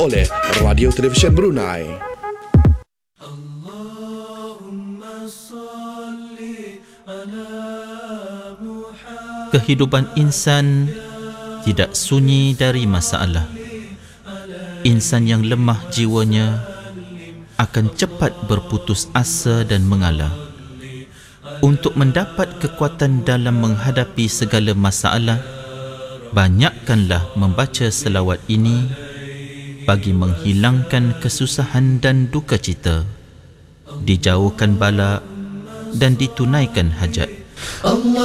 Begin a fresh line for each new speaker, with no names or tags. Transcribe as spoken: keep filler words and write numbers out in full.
oleh Radio Televisyen Brunei.
Kehidupan insan tidak sunyi dari masalah. Insan yang lemah jiwanya akan cepat berputus asa dan mengalah. Untuk mendapat kekuatan dalam menghadapi segala masalah, banyakkanlah membaca selawat ini bagi menghilangkan kesusahan dan duka cita, dijauhkan bala dan ditunaikan hajat.